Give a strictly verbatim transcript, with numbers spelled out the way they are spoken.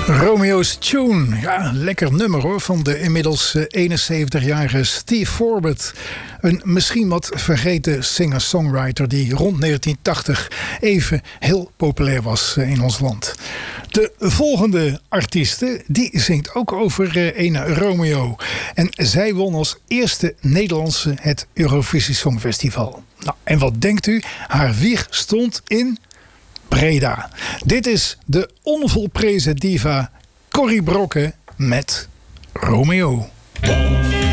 Romeo's Tune. Ja, lekker nummer hoor, van de inmiddels eenenzeventigjarige Steve Forbert. Een misschien wat vergeten singer-songwriter die rond negentien tachtig even heel populair was in ons land. De volgende artieste, die zingt ook over een Romeo. En zij won als eerste Nederlandse het Eurovisie Songfestival. Nou, en wat denkt u? Haar wieg stond in Breda. Dit is de onvolprezen diva Corrie Brokken met Romeo.